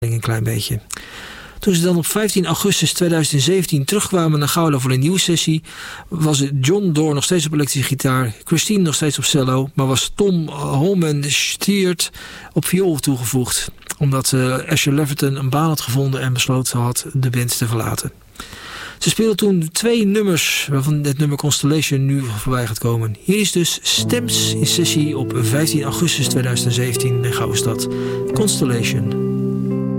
een klein beetje. Toen ze dan op 15 augustus 2017 terugkwamen naar Gouda voor een nieuwe sessie, was het John Doorn nog steeds op elektrische gitaar, Christine nog steeds op cello, maar was Tom Holman-Stiert op viool toegevoegd, omdat Asher Leverton een baan had gevonden en besloten had de band te verlaten. Ze speelden toen 2 nummers, waarvan het nummer Constellation nu voorbij gaat komen. Hier is dus Stems in sessie op 15 augustus 2017 in Gouwestad. Constellation.